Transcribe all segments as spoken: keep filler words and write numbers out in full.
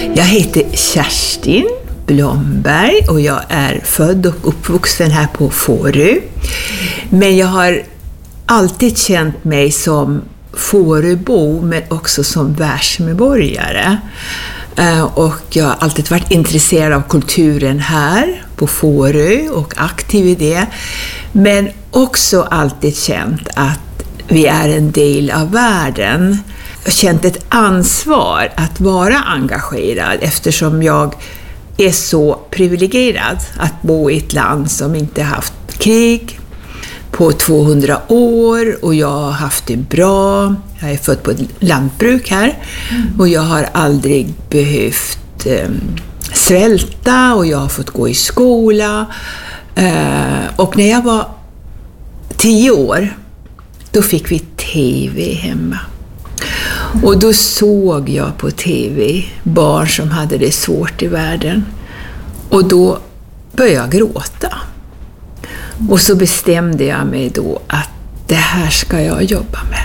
Jag heter Kerstin Blomberg och jag är född och uppvuxen här på Fårö. Men jag har alltid känt mig som Fåröbo men också som världsmedborgare. Och jag har alltid varit intresserad av kulturen här på Fårö och aktiv i det. Men också alltid känt att vi är en del av världen. Jag har känt ett ansvar att vara engagerad eftersom jag är så privilegierad att bo i ett land som inte haft krig på tvåhundra år och jag har haft det bra. Jag är född på ett lantbruk här och jag har aldrig behövt eh, svälta och jag har fått gå i skola. Eh, och när jag var tio år då fick vi tv hemma. Och då såg jag på tv barn som hade det svårt i världen. Och då började jag gråta. Och så bestämde jag mig då att det här ska jag jobba med.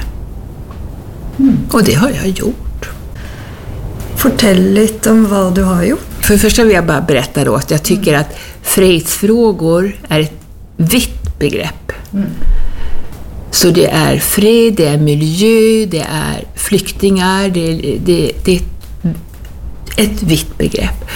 Mm. Och det har jag gjort. Fortell lite om vad du har gjort. För det första vill jag bara berätta då att jag tycker mm. att fredsfrågor är ett vitt begrepp. Mm. Så det är fred, det är miljö, det är flyktingar, det, det, det är ett vitt begrepp.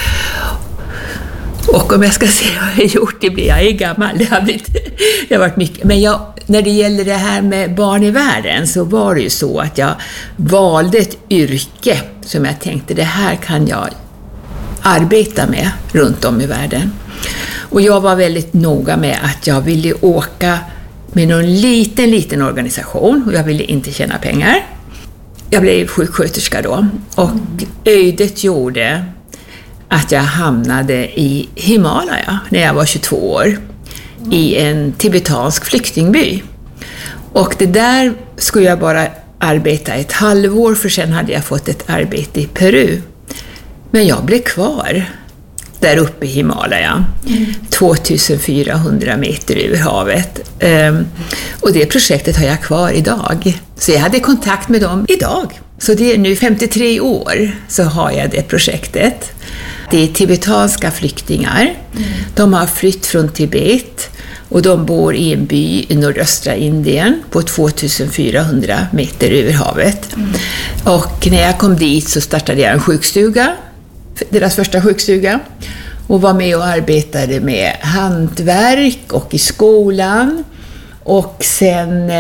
Och om jag ska se vad jag har gjort, det blir jag är gammal, det har, blivit, det har varit mycket. Men jag, när det gäller det här med barn i världen så var det ju så att jag valde ett yrke som jag tänkte det här kan jag arbeta med runt om i världen. Och jag var väldigt noga med att jag ville åka med någon liten, liten organisation och jag ville inte tjäna pengar. Jag blev sjuksköterska då och ödet gjorde att jag hamnade i Himalaya när jag var tjugotvå år i en tibetansk flyktingby. Och det där skulle jag bara arbeta ett halvår för sen hade jag fått ett arbete i Peru. Men jag blev kvar där uppe i Himalaya, mm. tvåtusenfyrahundra meter över havet. Um, och det projektet har jag kvar idag. Så jag hade kontakt med dem idag. Så det är nu femtiotre år så har jag det projektet. Det är tibetanska flyktingar. Mm. De har flytt från Tibet och de bor i en by i nordöstra Indien på tvåtusenfyrahundra meter över havet. Mm. Och när jag kom dit så startade jag en sjukstuga. Deras första sjukstuga och var med och arbetade med hantverk och i skolan och sen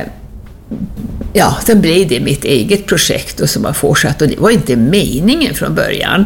ja, sen blev det mitt eget projekt och som har fortsatt och det var inte meningen från början.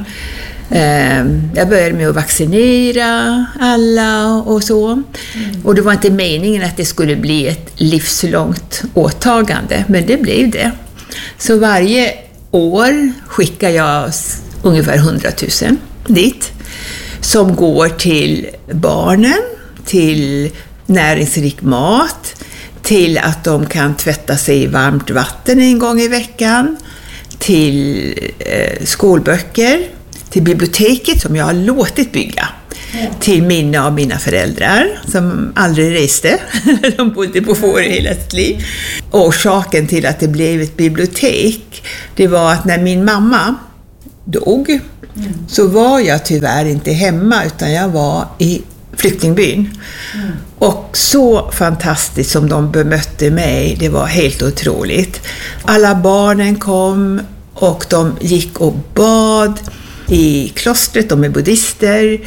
Jag började med att vaccinera alla och så mm. och det var inte meningen att det skulle bli ett livslångt åtagande men det blev det. Så varje år skickar jag ungefär hundratusen dit som går till barnen, till näringsrik mat, till att de kan tvätta sig i varmt vatten en gång i veckan, till eh, skolböcker, till biblioteket som jag har låtit bygga, mm. till minne av mina föräldrar som aldrig reste, de bodde på Fårö hela sitt liv. Orsaken till att det blev ett bibliotek, det var att när min mamma dog mm. så var jag tyvärr inte hemma utan jag var i flyktingbyn. Mm. Och så fantastiskt som de bemötte mig, det var helt otroligt. Alla barnen kom och de gick och bad i klostret, de är buddhister.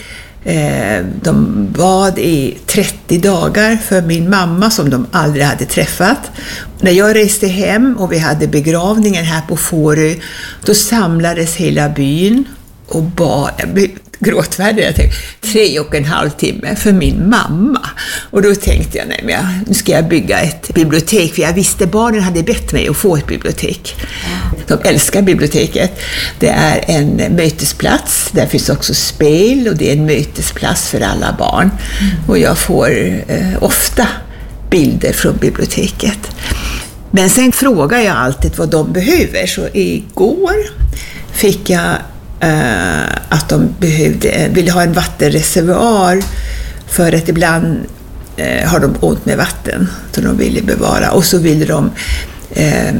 De bad i trettio dagar för min mamma som de aldrig hade träffat. När jag reste hem och vi hade begravningen här på Fårö, då samlades hela byn och bad. Jag blev gråtfärdig, jag tänkte tre och en halv timme för min mamma. Och då tänkte jag, nej men jag, nu ska jag bygga ett bibliotek, för jag visste barnen hade bett mig att få ett bibliotek. De älskar biblioteket. Det är en mötesplats, där finns också spel och det är en mötesplats för alla barn. Och jag får eh, ofta bilder från biblioteket. Men sen frågar jag alltid vad de behöver, så igår fick jag Uh, att de behövde, ville ha en vattenreservoar för att ibland uh, har de ont med vatten så de ville bevara och så ville de uh,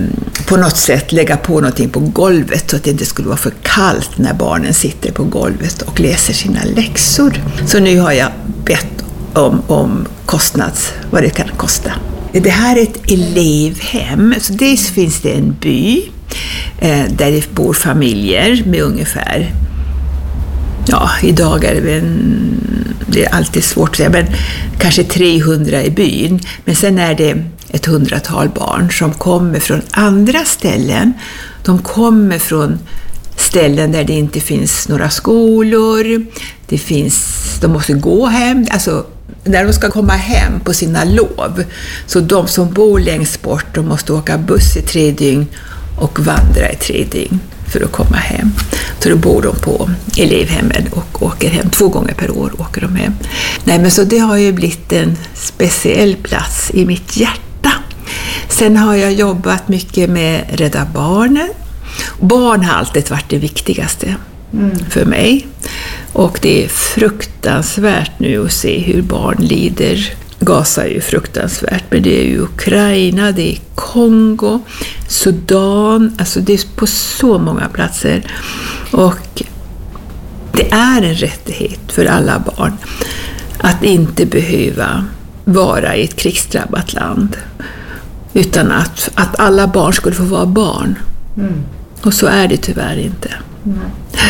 på något sätt lägga på någonting på golvet så att det inte skulle vara för kallt när barnen sitter på golvet och läser sina läxor. Så nu har jag bett om, om kostnads, vad det kan kosta. Det här är ett elevhem, så dels finns det en by eh, där det bor familjer med ungefär, ja, idag är det, en, det är alltid svårt att säga, men kanske trehundra i byn. Men sen är det ett hundratal barn som kommer från andra ställen. De kommer från ställen där det inte finns några skolor. Det finns, de måste gå hem, alltså när de ska komma hem på sina lov. Så de som bor längst bort, de måste åka buss i tre dygn och vandra i tre dygn för att komma hem. Så då bor de på elevhemmen och åker hem. Två gånger per år åker de hem. Nej, men så det har ju blivit en speciell plats i mitt hjärta. Sen har jag jobbat mycket med Rädda Barnen. Barn har alltid varit det viktigaste mm. för mig. Och det är fruktansvärt nu att se hur barn lider. Gaza är ju fruktansvärt, men det är ju Ukraina, det är Kongo, Sudan, alltså det är på så många platser. Och det är en rättighet för alla barn att inte behöva vara i ett krigsdrabbat land, utan att, att alla barn skulle få vara barn. Mm. Och så är det tyvärr inte. Mm.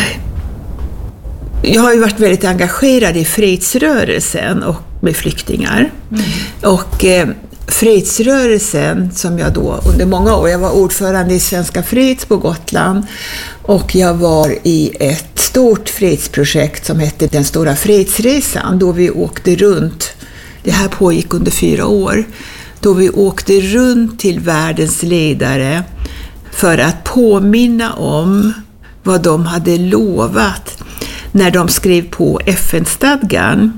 Jag har ju varit väldigt engagerad i fredsrörelsen och med flyktingar. Mm. Och eh, fredsrörelsen som jag då under många år, jag var ordförande i Svenska Freds på Gotland och jag var i ett stort fredsprojekt som hette Den stora fredsresan, då vi åkte runt, det här pågick under fyra år, då vi åkte runt till världens ledare för att påminna om vad de hade lovat när de skrev på F N-stadgan.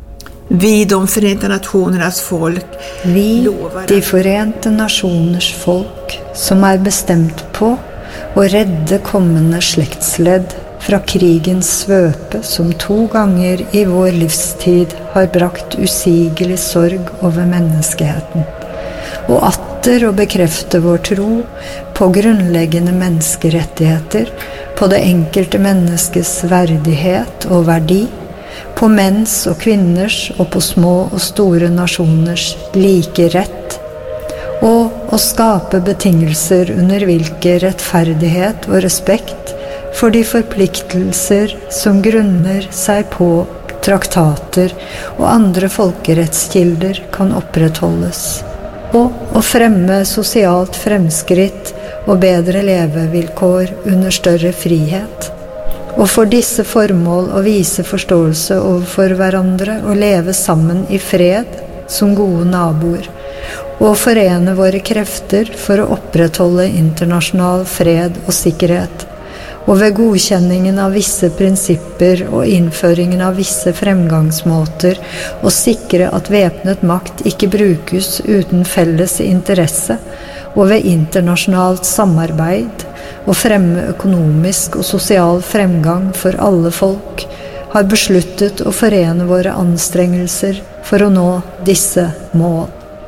Vi, de Förenta Nationernas folk, Vi, de Förenta Nationers folk, som är bestämt på att rädda kommande släktsled fra krigens svøpe som to ganger i vår livstid har brakt usigelig sorg over menneskeheten, og atter å bekrefte vår tro på grunnleggende menneskerettigheter, på det enkelte menneskes verdighet og verdi, på menns og kvinners og på små og store nasjoners like rett, og å skape betingelser under hvilke rettferdighet og respekt for de forpliktelser som grunner seg på traktater og andre folkerettskilder kan opprettholdes, og å fremme sosialt fremskritt og bedre levevilkår under større frihet, og for disse formål å vise forståelse overfor hverandre og leve sammen i fred som gode naboer, og forene våre krefter for å opprettholde internasjonal fred og sikkerhet, og ved godkjenningen av visse prinsipper og innføringen av visse fremgangsmåter å sikre at væpnet makt ikke brukes uten felles interesse, og ved internasjonalt samarbeid og fremme økonomisk og sosial fremgang for alle folk, har besluttet å forene våre anstrengelser for å nå disse mål.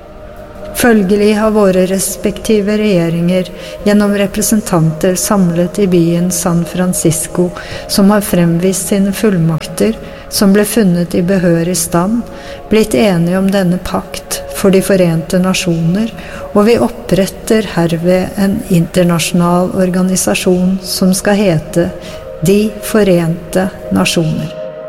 Følgelig har våre respektive regjeringer gjennom representanter samlet i byen San Francisco, som har fremvist sine fullmakter, som ble funnet i behørig stand, blitt enige om denne pakt for de Forente Nasjoner, og vi oppretter herved en internasjonal organisasjon som skal hete De Forente Nationer.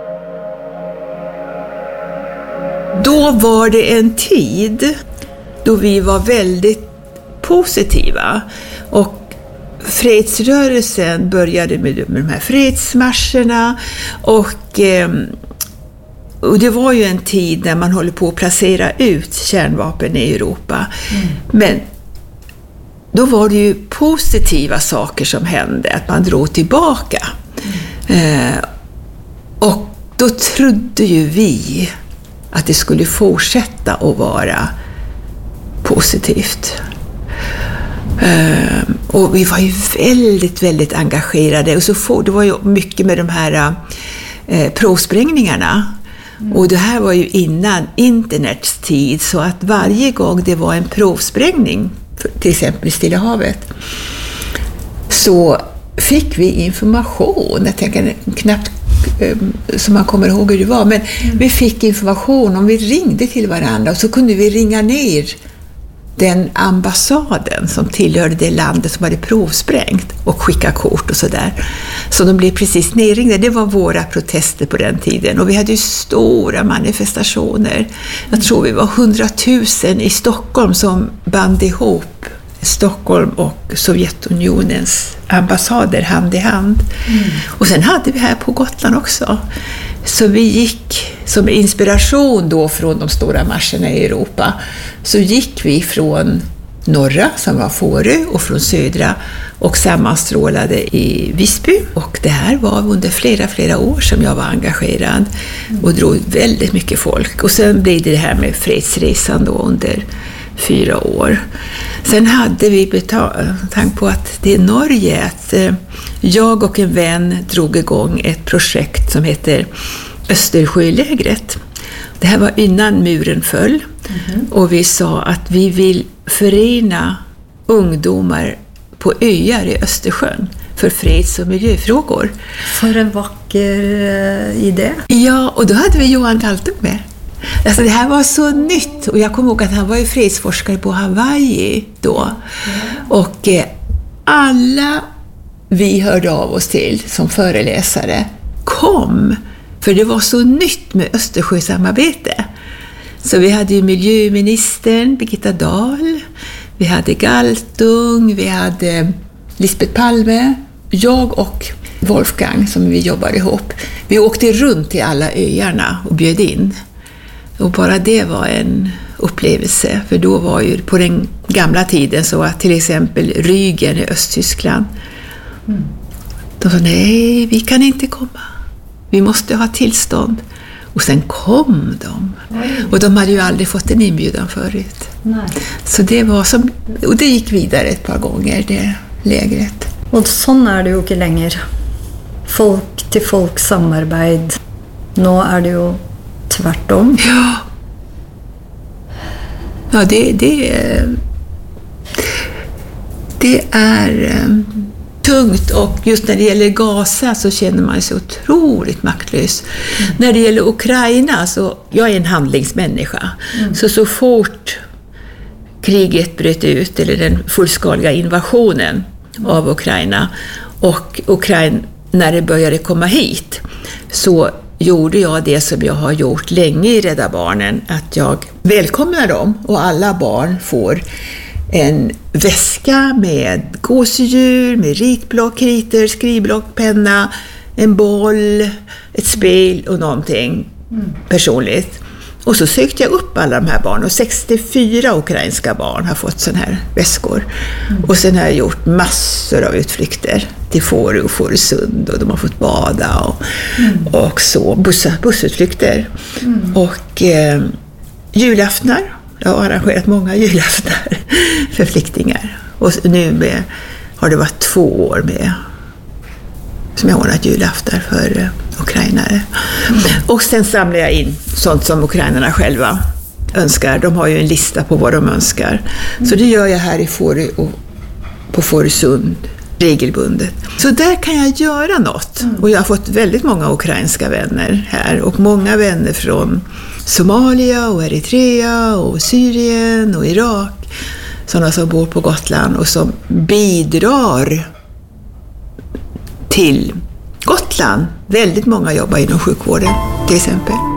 Då var det en tid då vi var väldigt positiva, och fredsrörelsen började med, med de här fredsmarscherna, och, eh, och det var ju en tid när man håller på att placera ut kärnvapen i Europa. Mm. Men då var det ju positiva saker som hände, att man drog tillbaka. Mm. Eh, och då trodde ju vi att det skulle fortsätta att vara positivt. Uh, och vi var ju väldigt, väldigt engagerade. Och så få, det var ju mycket med de här uh, provsprängningarna. Mm. Och det här var ju innan internets tid. Så att varje gång det var en provsprängning till exempel i Stilla havet, så fick vi information. Jag tänker knappt som man kommer ihåg hur det var, men mm. vi fick information om vi ringde till varandra, och så kunde vi ringa ner den ambassaden som tillhörde det landet som hade provsprängt och skicka kort och sådär. Så de blev precis nerringda. Det var våra protester på den tiden. Och vi hade ju stora manifestationer. Jag tror vi var hundratusen i Stockholm som band ihop Stockholm och Sovjetunionens ambassader hand i hand. Mm. Och sen hade vi här på Gotland också. Så vi gick som inspiration då från de stora marscherna i Europa, så gick vi från norra som var Fårö och från södra och sammanstrålade i Visby. Och det här var under flera, flera år som jag var engagerad och drog väldigt mycket folk. Och sen blev det det här med fredsresan då under fyra år. Sen hade vi betanke på att det är Norge, att jag och en vän drog igång ett projekt som heter Östersjölägret. Det här var innan muren föll. Mm-hmm. Och vi sa att vi vill förena ungdomar på öar i Östersjön för freds- och miljöfrågor. För en vacker idé. Ja, och då hade vi Johan Galtung med. Alltså det här var så nytt, och jag kommer ihåg att han var ju fredsforskare på Hawaii då. Mm. Och eh, alla vi hörde av oss till som föreläsare kom, för det var så nytt med Östersjösamarbete. Så vi hade ju miljöministern Birgitta Dahl, vi hade Galtung, vi hade Lisbeth Palme, jag och Wolfgang som vi jobbade ihop. Vi åkte runt till alla öarna och bjöd in. Och bara det var en upplevelse, för då var ju på den gamla tiden så att till exempel Rügen i Östtyskland, mm. de sa nej, vi kan inte komma. Vi måste ha tillstånd. Och sen kom de. Oj. Och de hade ju aldrig fått en inbjudan förut. Nej. Så det var som, och det gick vidare ett par gånger, det lägret. Och sån är det ju inte längre. Folk till folk samarbete. Nu är det ju tvärtom. Ja. Ja, det, det, det är tungt, och just när det gäller Gaza så känner man sig otroligt maktlös. Mm. När det gäller Ukraina så, jag är en handlingsmänniska, mm. så så fort kriget bröt ut, eller den fullskaliga invasionen mm. av Ukraina, och Ukraina när det började komma hit, så gjorde jag det som jag har gjort länge i Rädda Barnen, att jag välkomnar dem, och alla barn får en väska med gåsedjur, med ritblock, kriter, skrivblock, penna, en boll, ett spel och någonting mm. personligt. Och så sökte jag upp alla de här barnen, och sextiofyra ukrainska barn har fått såna här väskor. Mm. Och sen har jag gjort massor av utflykter till Fårö och Fårösund, och de har fått bada och, mm. och så buss, bussutflykter. Mm. Och eh, julaftnar. Jag har arrangerat många julaftnar för flyktingar. Och nu med, har det varit två år med som jag ordnat julaftnar för uh, ukrainare. Mm. Och sen samlar jag in sånt som ukrainarna själva önskar. De har ju en lista på vad de önskar. Mm. Så det gör jag här i Fårö och på Fårösund regelbundet. Så där kan jag göra något. Mm. Och jag har fått väldigt många ukrainska vänner här. Och många vänner från Somalia och Eritrea och Syrien och Irak. Sådana som bor på Gotland och som bidrar till Gotland. Väldigt många jobbar inom sjukvården till exempel.